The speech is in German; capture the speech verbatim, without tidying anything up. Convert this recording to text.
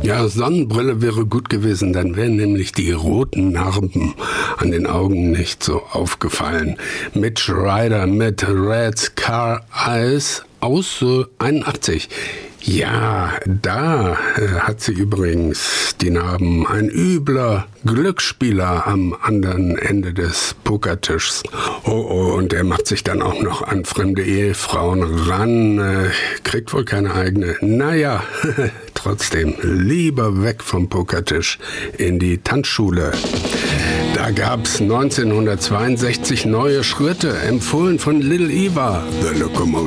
Ja, Sonnenbrille wäre gut gewesen, dann wären nämlich die roten Narben an den Augen nicht so aufgefallen. Mitch Ryder mit Red Car Eyes aus äh, einundachtzig. Ja, da äh, hat sie übrigens die Narben. Ein übler Glücksspieler am anderen Ende des Pokertischs. Oh, oh, und er macht sich dann auch noch an fremde Ehefrauen ran, äh, kriegt wohl keine eigene. Naja, trotzdem, lieber weg vom Pokertisch in die Tanzschule. Da gab's neunzehnhundertzweiundsechzig neue Schritte, empfohlen von Little Eva, The Locomotive.